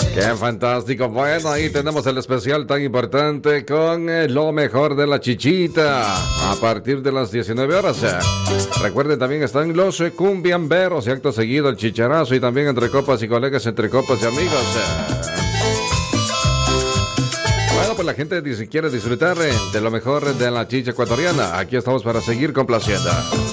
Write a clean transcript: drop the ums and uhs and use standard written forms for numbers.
Qué fantástico. Bueno, ahí tenemos el especial tan importante con lo mejor de la chichita a partir de las 19 horas. Recuerden, también están los cumbiamberos y acto seguido el chicharazo y también entre copas y colegas, entre copas y amigos. Bueno, pues la gente quiere disfrutar de lo mejor de la chicha ecuatoriana. Aquí estamos para seguir complaciendo.